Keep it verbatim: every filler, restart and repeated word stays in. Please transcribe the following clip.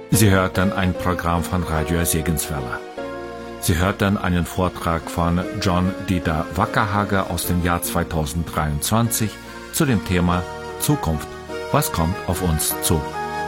Sie hörten ein Programm von Radio Segenswelle. Sie hörten einen Vortrag von John Dieter Wackerhager aus dem Jahr zweitausenddreiundzwanzig zu dem Thema Zukunft. Was kommt auf uns zu?